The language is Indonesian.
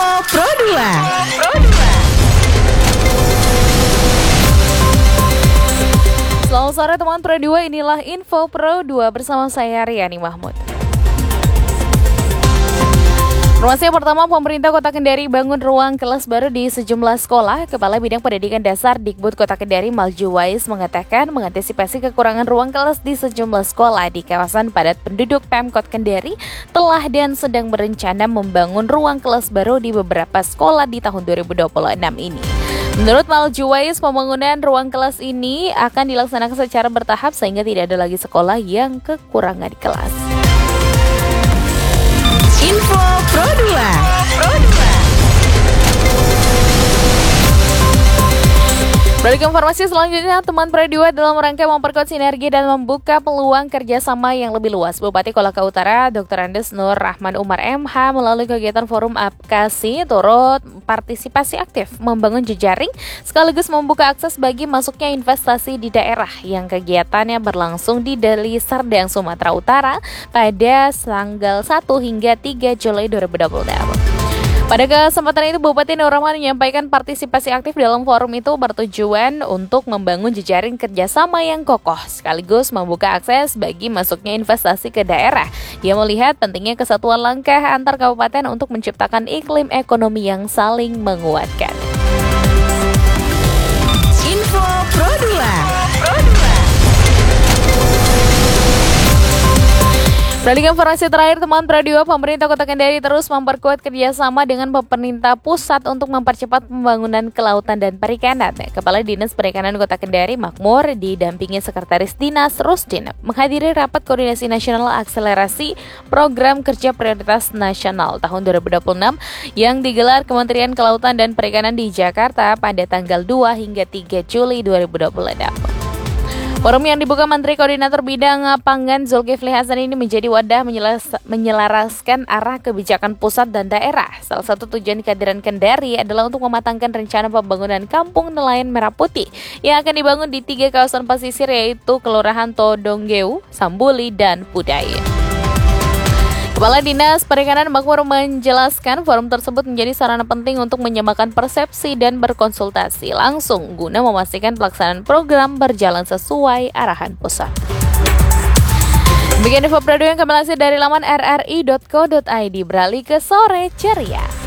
Pro 2. Selamat sore teman Pro 2, inilah Info Pro 2 bersama saya Riani Mahmud. Informasi yang pertama, pemerintah Kota Kendari bangun ruang kelas baru di sejumlah sekolah. Kepala Bidang Pendidikan Dasar Dikbud Kota Kendari Maljuwais mengatakan mengantisipasi kekurangan ruang kelas di sejumlah sekolah di kawasan padat penduduk Pemkot Kendari telah dan sedang berencana membangun ruang kelas baru di beberapa sekolah di tahun 2026 ini. Menurut Maljuwais, pembangunan ruang kelas ini akan dilaksanakan secara bertahap sehingga tidak ada lagi sekolah yang kekurangan kelas. Info Pro 2. Beralih ke informasi selanjutnya, teman Pro 2 dalam rangka memperkuat sinergi dan membuka peluang kerjasama yang lebih luas. Bupati Kolaka Utara, Dr. Andes Nur Rahman Umar MH melalui kegiatan Forum Apkasi turut partisipasi aktif membangun jejaring sekaligus membuka akses bagi masuknya investasi di daerah yang kegiatannya berlangsung di Deli Serdang, Sumatera Utara pada tanggal 1 hingga 3 Juli 2026. Pada kesempatan itu, Bupati Nur Rahman menyampaikan partisipasi aktif dalam forum itu bertujuan untuk membangun jejaring kerjasama yang kokoh, sekaligus membuka akses bagi masuknya investasi ke daerah. Dia melihat pentingnya kesatuan langkah antar kabupaten untuk menciptakan iklim ekonomi yang saling menguatkan. Info Pro 2. Beralih ke informasi terakhir, teman Pro 2, pemerintah Kota Kendari terus memperkuat kerjasama dengan pemerintah pusat untuk mempercepat pembangunan kelautan dan perikanan. Kepala Dinas Perikanan Kota Kendari Makmur didampingi Sekretaris Dinas Rusdin menghadiri rapat koordinasi nasional akselerasi program kerja prioritas nasional tahun 2026 yang digelar Kementerian Kelautan dan Perikanan di Jakarta pada tanggal 2 hingga 3 Juli 2026. Forum yang dibuka Menteri Koordinator Bidang Pangan Zulkifli Hasan ini menjadi wadah menyelaraskan arah kebijakan pusat dan daerah. Salah satu tujuan kehadiran Kendari adalah untuk mematangkan rencana pembangunan Kampung Nelayan Merah Putih yang akan dibangun di 3 kawasan pesisir yaitu Kelurahan Todonggeu, Sambuli, dan Pudaya. Kepala Dinas Perikanan Makmur menjelaskan forum tersebut menjadi sarana penting untuk menyamakan persepsi dan berkonsultasi langsung guna memastikan pelaksanaan program berjalan sesuai arahan pusat. Demikian info Pro 2 yang kami lansir dari laman rri.co.id. Beralih ke sore ceria.